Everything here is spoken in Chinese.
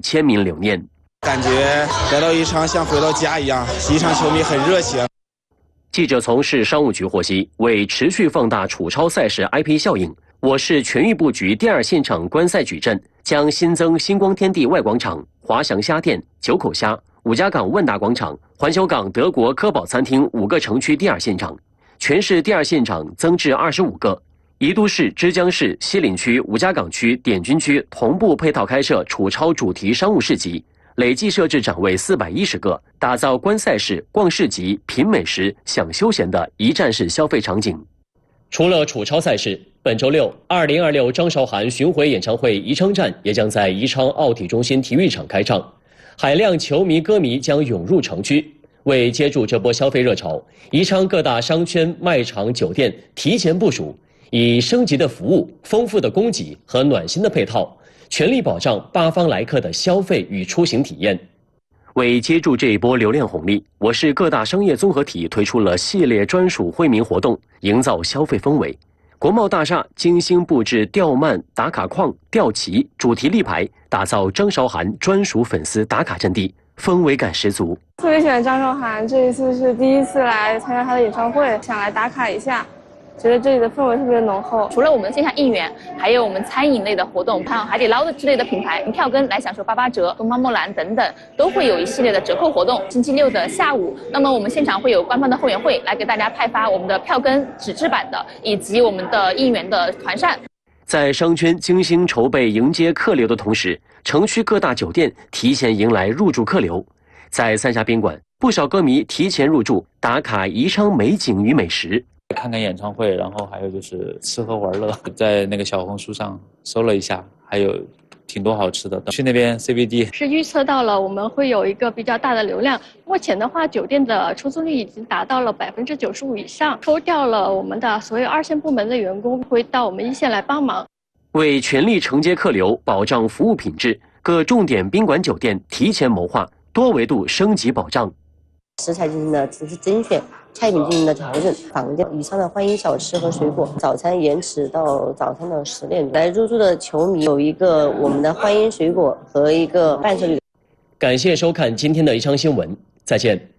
签名留念。 感觉来到宜昌像回到家一样，宜昌球迷很热情。 记者从市商务局获悉，为持续放大楚超赛事 IP 效应，我市全域布局第2现场观赛矩阵，将新增星光天地外广场、华翔虾店、九口虾、五家港万达广场、环球港德国科宝餐厅5个城区第2现场，全市第2现场增至25个。宜都市、枝江市、西岭区、五家港区、滇军区同步配套开设楚超主题商务市集。累计设置展位410个，打造观赛式、逛市集、品美食、享休闲的一站式消费场景。除了楚超赛事，本周六2026张韶涵巡回演唱会宜昌站也将在宜昌奥体中心体育场开唱，海量球迷歌迷将涌入城区。为接住这波消费热潮，宜昌各大商圈、卖场、酒店提前部署，以升级的服务、丰富的供给和暖心的配套，全力保障8方来客的消费与出行体验。为接住这一波流量红利，我市各大商业综合体推出了系列专属惠民活动，营造消费氛围。国贸大厦精心布置吊漫、打卡框、吊旗、主题立牌，打造张韶涵专属粉丝打卡阵地，氛围感十足。 特别喜欢张韶涵，这一次是第1次来参加她的演唱会，想来打卡一下。觉得这里的氛围特别浓厚， 除了我们线下应援，还有我们餐饮类的活动，还有海底捞的之类的品牌，票根来享受88折，东方木兰等等都会有一系列的折扣活动。星期六的下午，那么我们现场会有官方的后援会来给大家派发我们的票根纸质版的，以及我们的应援的团扇。 在商圈精心筹备迎接客流的同时，城区各大酒店提前迎来入住客流。在三峡宾馆，不少歌迷提前入住，打卡宜昌美景与美食。 看看演唱会，然后还有就是吃喝玩乐，在那个小红书上搜了一下，还有挺多好吃的。去那边 CBD 是预测到了我们会有一个比较大的流量，目前的话酒店的出租率已经达到了95%以上，抽调了我们的所有2线部门的员工会到我们1线来帮忙。 为全力承接客流，保障服务品质，各重点宾馆酒店提前谋划多维度升级保障。 食材进行了厨师甄选，菜品进行了调整，房间以上的欢迎小吃和水果，早餐延迟到早餐的10点。来入住的球迷有一个我们的欢迎水果和一个伴手礼。 感谢收看今天的宜昌新闻，再见。